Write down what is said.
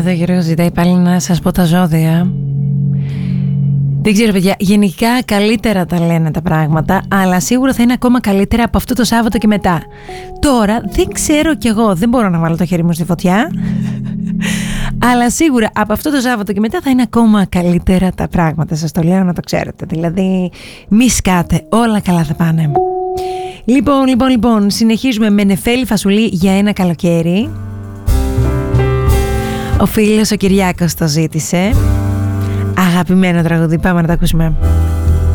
Εδώ Γιώργος ζητάει πάλι να σας πω τα ζώδια. Δεν ξέρω παιδιά, γενικά καλύτερα τα λένε τα πράγματα, αλλά σίγουρα θα είναι ακόμα καλύτερα από αυτό το Σάββατο και μετά. Τώρα δεν ξέρω κι εγώ, δεν μπορώ να βάλω το χέρι μου στη φωτιά, αλλά σίγουρα από αυτό το Σάββατο και μετά θα είναι ακόμα καλύτερα τα πράγματα, σας το λέω να το ξέρετε. Δηλαδή μη σκάτε, όλα καλά θα πάνε. Λοιπόν, συνεχίζουμε με Νεφέλη Φασουλή για ένα καλοκαίρι. Ο φίλος ο Κυριάκος το ζήτησε. Αγαπημένο τραγούδι, πάμε να το ακούσουμε.